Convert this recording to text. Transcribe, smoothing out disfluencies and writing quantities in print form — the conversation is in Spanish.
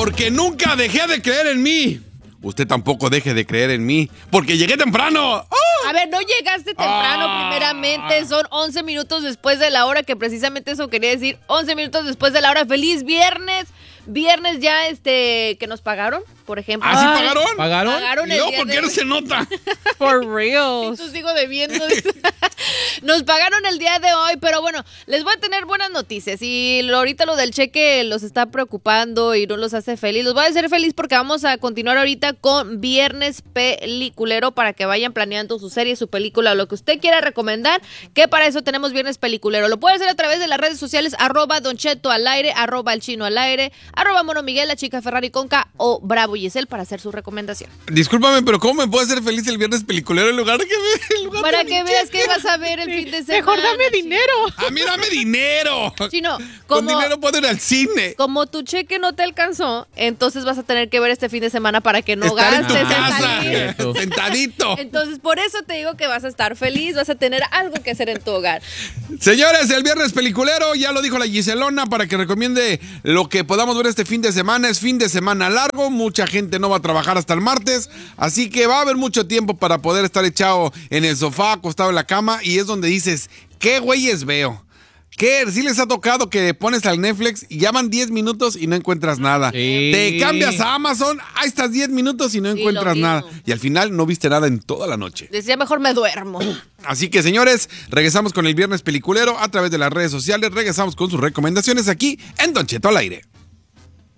Porque nunca dejé de creer en mí. Usted tampoco deje de creer en mí, porque llegué temprano. ¡Oh! A ver, no llegaste temprano primeramente. Son 11 minutos después de la hora, que precisamente eso quería decir. 11 minutos después de la hora. ¡Feliz viernes! Viernes ya, que nos pagaron, por ejemplo. ¿Ah, sí pagaron? Pagaron el No, día ¿por qué de no hoy. se nota? For real. Entonces sigo debiendo. Nos pagaron el día de hoy, pero bueno, les voy a tener buenas noticias. Y ahorita lo del cheque los está preocupando y no los hace feliz. Los voy a hacer feliz porque vamos a continuar ahorita con Viernes Peliculero para que vayan planeando su serie, su película, lo que usted quiera recomendar, que para eso tenemos Viernes Peliculero. Lo puede hacer a través de las redes sociales, @Don Cheto al aire, @El Chino al aire, @Mono Miguel, la chica Ferrari Conca o Bravo Giselle para hacer su recomendación. Discúlpame, pero ¿cómo me puede hacer feliz el viernes peliculero en lugar de que Para que veas que vas a ver el fin de semana. Mejor dame dinero. ¡A mí dame dinero! Chino, Con dinero puedo ir al cine. como tu cheque no te alcanzó, entonces vas a tener que ver este fin de semana para que no Estar en gastes tu en casa, salir. sentadito. Entonces, por eso te digo que vas a estar feliz, vas a tener algo que hacer en tu hogar. Señores, el viernes peliculero, ya lo dijo la Giselona, para que recomiende lo que podamos ver este fin de semana. Es fin de semana largo, mucha gente no va a trabajar hasta el martes, así que va a haber mucho tiempo para poder estar echado en el sofá, acostado en la cama, y es donde dices, ¿qué güeyes veo? ¿Qué? ¿Sí les ha tocado que pones al Netflix y ya van 10 minutos y no encuentras nada? Sí. Te cambias a Amazon, ahí estás 10 minutos y no lo encuentras mismo. nada. Y al final no viste nada en toda la noche. Decía, mejor me duermo. Así que, señores, regresamos con el viernes peliculero a través de las redes sociales. Regresamos con sus recomendaciones aquí en Don Cheto al aire.